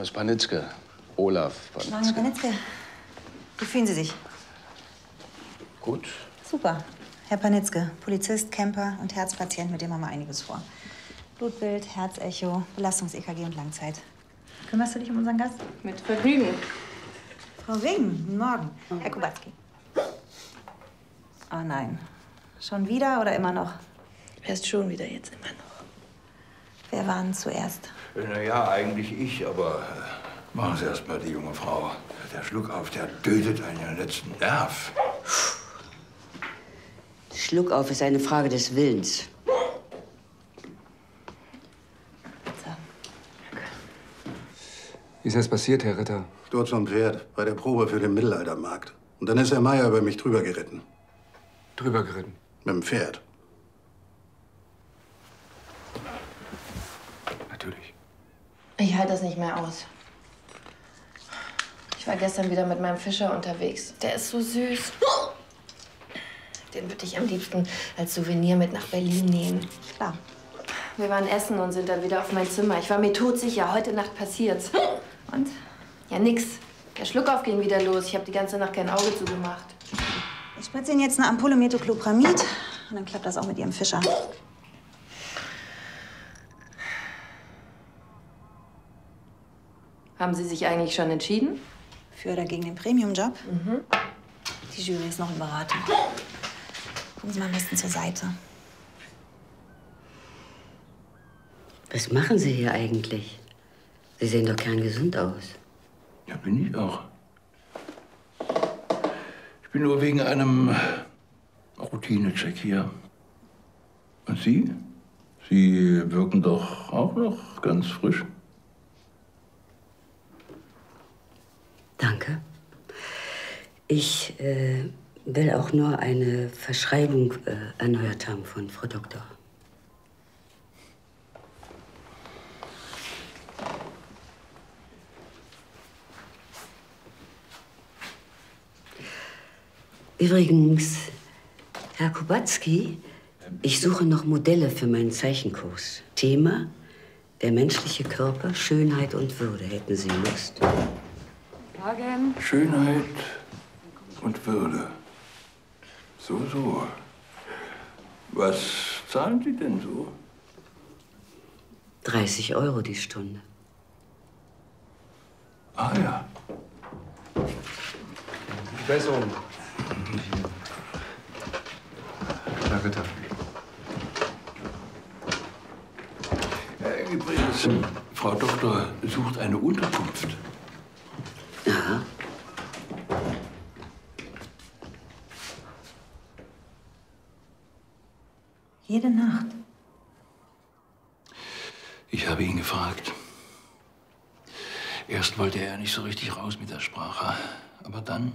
Name ist Panitzke. Olaf Herr Panitzke. Panitzke, wie fühlen Sie sich? Gut. Super. Herr Panitzke, Polizist, Camper und Herzpatient, mit dem haben wir einiges vor. Blutbild, Herzecho, Belastungs-EKG und Langzeit. Kümmerst du dich um unseren Gast? Mit Vergnügen. Frau Wing, guten Morgen. Herr Kubacki. Oh nein. Schon wieder oder immer noch? Erst schon wieder, jetzt immer noch. Wer war denn zuerst? Na ja, eigentlich ich, aber machen Sie erst mal die junge Frau. Der Schluckauf, der tötet einen ja letzten Nerv. Schluckauf ist eine Frage des Willens. Wie ist das passiert, Herr Ritter? Sturz vom Pferd bei der Probe für den Mittelaltermarkt. Und dann ist Herr Meier über mich drüber geritten. Drüber geritten? Mit dem Pferd. Natürlich. Ich halte das nicht mehr aus. Ich war gestern wieder mit meinem Fischer unterwegs. Der ist so süß. Den würde ich am liebsten als Souvenir mit nach Berlin nehmen. Klar. Wir waren essen und sind dann wieder auf mein Zimmer. Ich war mir todsicher, heute Nacht passiert's. Und? Ja, nix. Der Schluckauf ging wieder los. Ich habe die ganze Nacht kein Auge zugemacht. Ich spritze Ihnen jetzt eine Ampulle Metoclopramid und dann klappt das auch mit Ihrem Fischer. Haben Sie sich eigentlich schon entschieden? Für oder gegen den Premium-Job? Die Jury ist noch in Beratung. Gucken Sie mal am besten zur Seite. Was machen Sie hier eigentlich? Sie sehen doch kerngesund aus. Ja, bin ich auch. Ich bin nur wegen einem Routinecheck hier. Und Sie? Sie wirken doch auch noch ganz frisch. Danke. Ich will auch nur eine Verschreibung erneuert haben von Frau Doktor. Übrigens, Herr Kubacki, ich suche noch Modelle für meinen Zeichenkurs. Thema: der menschliche Körper, Schönheit und Würde. Hätten Sie Lust? Morgen. Schönheit und Würde. So, so. Was zahlen Sie denn so? 30 € die Stunde. Ah ja. Besserung. Herr Ritter. Übrigens, Frau Doktor sucht eine Unterkunft. Ja. Jede Nacht. Ich habe ihn gefragt. Erst wollte er nicht so richtig raus mit der Sprache. Aber dann